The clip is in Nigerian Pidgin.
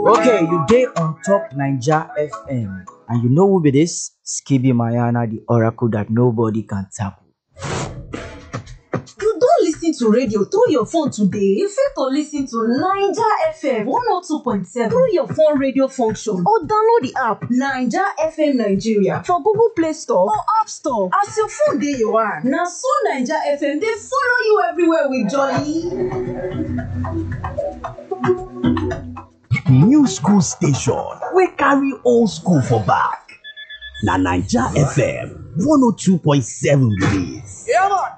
Okay, you day on top Ninja FM, and you know who be this? Skibby Mayana, the oracle that nobody can tackle. You don't listen to radio through your phone today. You fit to listen to Ninja FM 102.7 through your phone radio function or download the app Ninja FM Nigeria for Google Play Store or App Store. As your phone dey your hand, na so Ninja FM dey follow you everywhere with jolly. New school station we carry old school for back. Na Naija FM 102.7 be this. Yeah, man.